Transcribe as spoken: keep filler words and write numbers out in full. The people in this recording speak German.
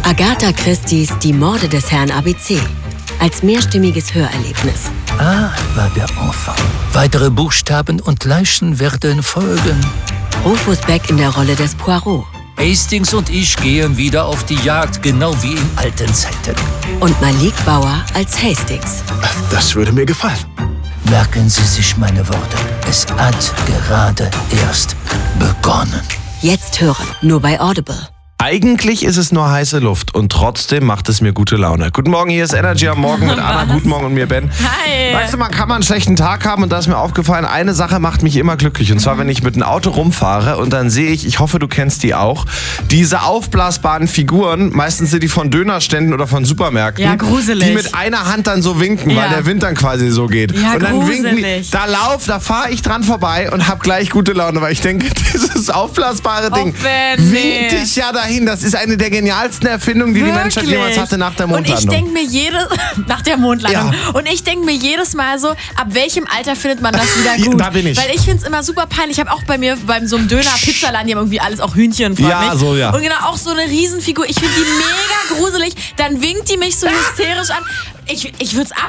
Agatha Christie's Die Morde des Herrn A B C. Als mehrstimmiges Hörerlebnis. Ah, war der Enfant. Weitere Buchstaben und Leichen werden folgen. Rufus Beck in der Rolle des Poirot. Hastings und ich gehen wieder auf die Jagd, genau wie in alten Zeiten. Und Malik Bauer als Hastings. Das würde mir gefallen. Merken Sie sich meine Worte. Es hat gerade erst begonnen. Jetzt hören, nur bei Audible. Eigentlich ist es nur heiße Luft und trotzdem macht es mir gute Laune. Guten Morgen, hier ist Energy am Morgen mit Anna. Guten Morgen und mir, Ben. Hi. Weißt du, man kann mal einen schlechten Tag haben und da ist mir aufgefallen, eine Sache macht mich immer glücklich. Und zwar, wenn ich mit einem Auto rumfahre und dann sehe ich, ich hoffe, du kennst die auch, diese aufblasbaren Figuren, meistens sind die von Dönerständen oder von Supermärkten. Ja, gruselig. Die mit einer Hand dann so winken, Ja. weil der Wind dann quasi so geht. Ja, und dann winken die, gruselig. da lauf, da fahre ich dran vorbei und hab gleich gute Laune, weil ich denke, dieses aufblasbare Ding Och, Ben, nee. winkt dich ja dahin. Das ist eine der genialsten Erfindungen, die die Menschheit jemals hatte nach der Und ich Mondlandung. denke mir jedes nach der Mondlandung. Ja. Und ich denke mir jedes Mal so, ab welchem Alter findet man das wieder Ja, gut? da bin ich. Weil ich finde es immer super peinlich. Ich habe auch bei mir beim so einem Döner-Pizzaladen, die haben irgendwie alles, auch Hühnchen, freut Ja, mich. so, ja. Und genau, auch so eine Riesenfigur. Ich finde die mega gruselig. Dann winkt die mich so hysterisch an. Ich, ich würde es